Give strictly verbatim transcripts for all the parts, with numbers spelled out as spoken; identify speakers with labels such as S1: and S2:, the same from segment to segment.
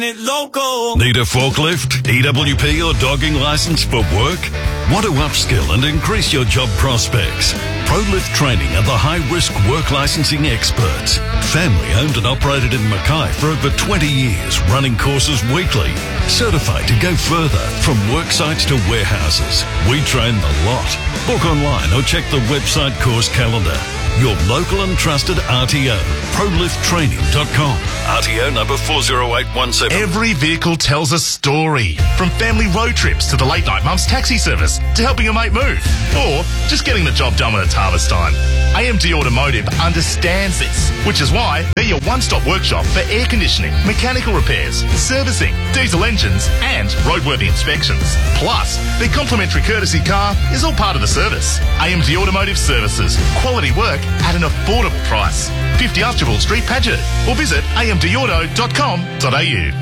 S1: Local.
S2: Need a forklift, E W P or dogging license for work? Want to upskill and increase your job prospects? ProLift Training are the high-risk work licensing experts. Family owned and operated in Mackay for over twenty years, running courses weekly. Certified to go further, from work sites to warehouses. We train the lot. Book online or check the website course calendar. Your local and trusted R T O, pro lift training dot com. R T O number four zero eight one seven.
S3: Every vehicle tells a story. From family road trips to the late night mum's taxi service to helping a mate move. Or just getting the job done when it's harvest time. A M D Automotive understands this, which is why they're your one-stop workshop for air conditioning, mechanical repairs, servicing, diesel engines and roadworthy inspections. Plus, their complimentary courtesy car is all part of the service. A M D Automotive Services. Quality work at an affordable price. fifty Archibald Street, Paget. Or visit a m d auto dot com dot a u.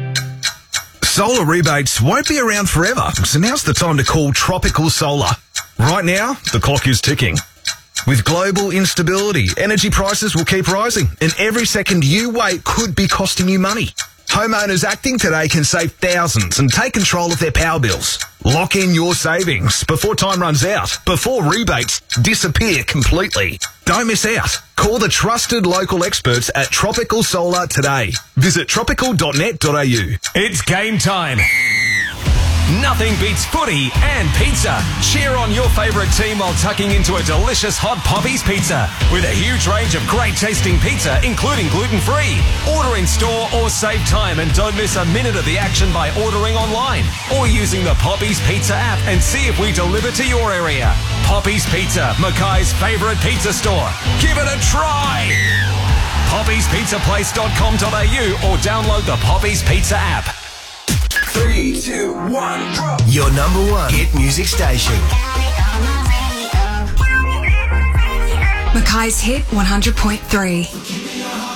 S4: Solar rebates won't be around forever, so now's the time to call Tropical Solar. Right now, the clock is ticking. With global instability, energy prices will keep rising, and every second you wait could be costing you money. Homeowners acting today can save thousands and take control of their power bills. Lock in your savings before time runs out, before rebates disappear completely. Don't miss out. Call the trusted local experts at Tropical Solar today. Visit tropical dot net dot a u.
S5: It's game time. Nothing beats footy and pizza. Cheer on your favourite team while tucking into a delicious hot Poppy's pizza with a huge range of great tasting pizza, including gluten-free. Order in store or save time and don't miss a minute of the action by ordering online or using the Poppy's Pizza app and see if we deliver to your area. Poppy's Pizza, Mackay's favourite pizza store. Give it a try. poppies pizza place dot com dot a u or download the Poppy's Pizza app.
S1: Three, two, one, drop.
S6: Your number one hit music station.
S7: Mackay's Hit one hundred point three.